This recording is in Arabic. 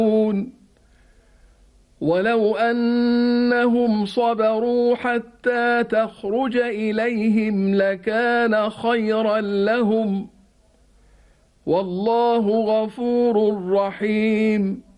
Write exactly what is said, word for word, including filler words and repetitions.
ولو أنهم صبروا حتى تخرج إليهم لكان خيرا لهم والله غفور رحيم.